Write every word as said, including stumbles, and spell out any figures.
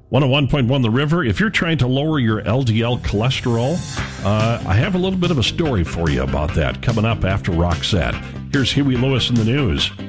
one oh one point one The River. If you're trying to lower your L D L cholesterol, uh, I have a little bit of a story for you about that coming up after Roxette. Here's Huey Lewis in the news.